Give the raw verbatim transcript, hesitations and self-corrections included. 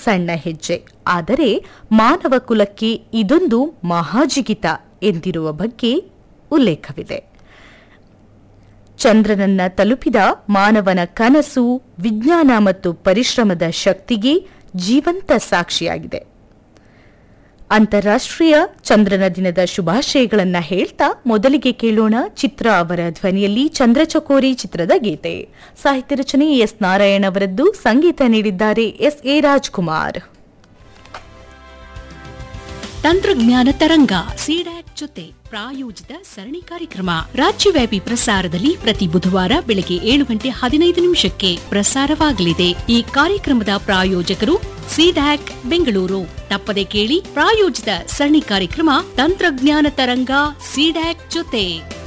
ಸಣ್ಣ ಹೆಜ್ಜೆ, ಆದರೆ ಮಾನವ ಕುಲಕ್ಕೆ ಇದೊಂದು ಮಹಾಜಿಗಿತ ಎಂದಿರುವ ಬಗ್ಗೆ ಉಲ್ಲೇಖವಿದೆ. ಚಂದ್ರನನ್ನ ತಲುಪಿದ ಮಾನವನ ಕನಸು, ವಿಜ್ಞಾನ ಮತ್ತು ಪರಿಶ್ರಮದ ಶಕ್ತಿಗೆ ಜೀವಂತ ಸಾಕ್ಷಿಯಾಗಿದೆ. ಅಂತಾರಾಷ್ಟ್ರೀಯ ಚಂದ್ರನ ದಿನದ ಶುಭಾಶಯಗಳನ್ನ ಹೇಳ್ತಾ ಮೊದಲಿಗೆ ಕೇಳೋಣ ಚಿತ್ರ ಅವರ ಧ್ವನಿಯಲ್ಲಿ ಚಂದ್ರಚಕೋರಿ ಚಿತ್ರದ ಗೀತೆ. ಸಾಹಿತ್ಯ ರಚನೆ ಎಸ್ ನಾರಾಯಣ್ ಅವರದ್ದು, ಸಂಗೀತ ನೀಡಿದ್ದಾರೆ ಎಸ್ ಎ ರಾಜ್ಕುಮಾರ್. ತಂತ್ರಜ್ಞಾನ ತರಂಗ ಸಿಡ್ಯಾಕ್ ಜೊತೆ ಪ್ರಾಯೋಜಿತ ಸರಣಿ ಕಾರ್ಯಕ್ರಮ ರಾಜ್ಯವ್ಯಾಪಿ ಪ್ರಸಾರದಲ್ಲಿ ಪ್ರತಿ ಬುಧವಾರ ಬೆಳಗ್ಗೆ ಏಳು ಗಂಟೆ ಹದಿನೈದು ನಿಮಿಷಕ್ಕೆ ಪ್ರಸಾರವಾಗಲಿದೆ. ಈ ಕಾರ್ಯಕ್ರಮದ ಪ್ರಾಯೋಜಕರು ಸಿಡ್ಯಾಕ್ ಬೆಂಗಳೂರು. ತಪ್ಪದೆ ಕೇಳಿ ಪ್ರಾಯೋಜಿತ ಸರಣಿ ಕಾರ್ಯಕ್ರಮ ತಂತ್ರಜ್ಞಾನ ತರಂಗ ಸಿಡ್ಯಾಕ್ ಜೊತೆ.